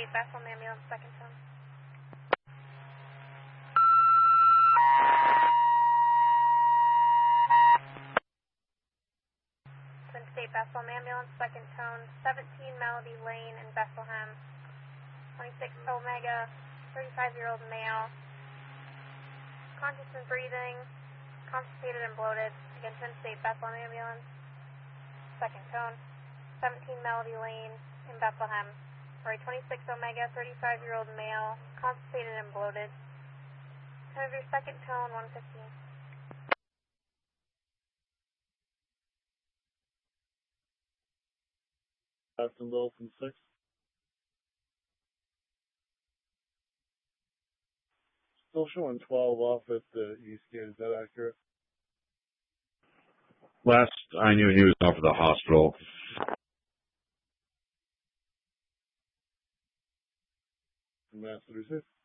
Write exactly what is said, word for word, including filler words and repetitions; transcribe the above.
State, Bethlehem Ambulance, second tone. Twin State, Bethlehem Ambulance, second tone, seventeen Melody Lane in Bethlehem. twenty-six Omega, thirty-five-year-old male. Conscious and breathing, constipated and bloated. Again, Twin State, Bethlehem Ambulance, second tone, seventeen Melody Lane in Bethlehem. Sorry, twenty-six Omega, thirty-five-year-old male, constipated and bloated. Kind of your second tone, one fifteen. Aston Wilson six. Still showing twelve off at the East Gate. Is that accurate? Last I knew, he was off at the hospital. Master thirty-six.